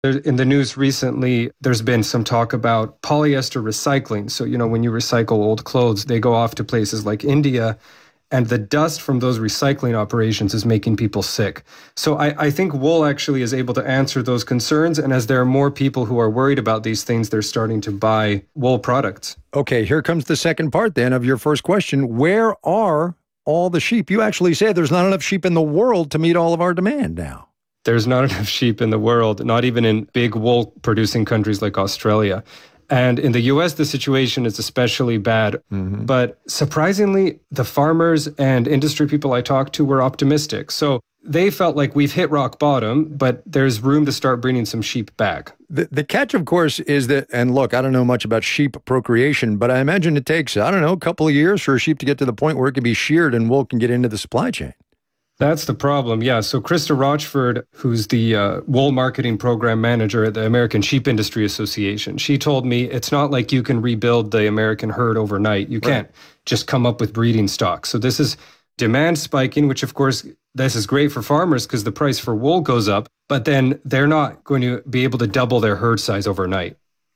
In the news recently, there's been some talk about polyester recycling. So, when you recycle old clothes, they go off to places like India, and the dust from those recycling operations is making people sick. So I think wool actually is able to answer those concerns. And as there are more people who are worried about these things, they're starting to buy wool products. Okay, here comes the second part then of your first question. Where are all the sheep? You actually say there's not enough sheep in the world to meet all of our demand now. There's not enough sheep in the world, not even in big wool-producing countries like Australia. And in the U.S., the situation is especially bad. Mm-hmm. But surprisingly, the farmers and industry people I talked to were optimistic. So they felt like we've hit rock bottom, but there's room to start bringing some sheep back. The catch, of course, is that, and look, I don't know much about sheep procreation, but I imagine it takes, a couple of years for a sheep to get to the point where it can be sheared and wool can get into the supply chain. That's the problem, yeah. So Krista Rochford, who's the wool marketing program manager at the American Sheep Industry Association, she told me it's not like you can rebuild the American herd overnight. You can't just come up with breeding stock. So this is demand spiking, which of course, this is great for farmers because the price for wool goes up, but then they're not going to be able to double their herd size overnight.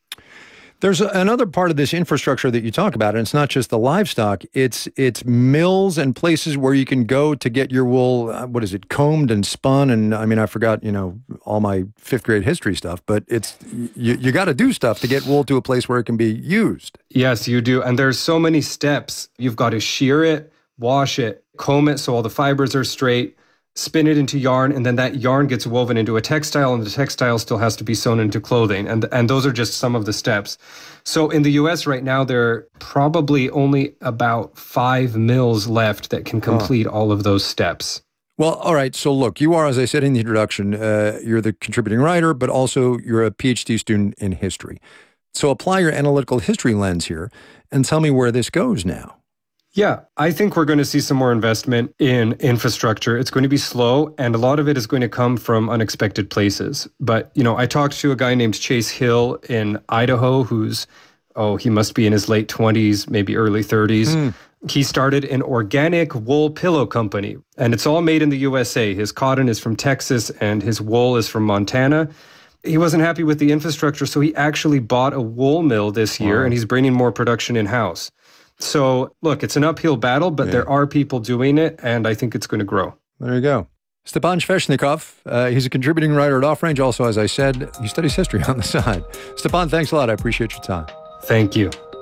There's another part of this infrastructure that you talk about, and it's not just the livestock. It's mills and places where you can go to get your wool, combed and spun. And I forgot, all my fifth grade history stuff, but it's you got to do stuff to get wool to a place where it can be used. Yes, you do. And there's so many steps. You've got to shear it, wash it, comb it so all the fibers are straight, spin it into yarn, and then that yarn gets woven into a textile, and the textile still has to be sewn into clothing. And those are just some of the steps. So in the U.S. right now, there are probably only about 5 mills left that can complete all of those steps. Well, all right. So look, you are, as I said in the introduction, you're the contributing writer, but also you're a PhD student in history. So apply your analytical history lens here and tell me where this goes now. Yeah, I think we're going to see some more investment in infrastructure. It's going to be slow, and a lot of it is going to come from unexpected places. But, I talked to a guy named Chase Hill in Idaho who's, he must be in his late 20s, maybe early 30s. He started an organic wool pillow company, and it's all made in the USA. His cotton is from Texas, and his wool is from Montana. He wasn't happy with the infrastructure, so he actually bought a wool mill this year, and he's bringing more production in-house. So, look, it's an uphill battle, but there are people doing it, and I think it's going to grow. There you go. Stepan Sveshnikov, he's a contributing writer at Off Range. Also, as I said, he studies history on the side. Stepan, thanks a lot. I appreciate your time. Thank you.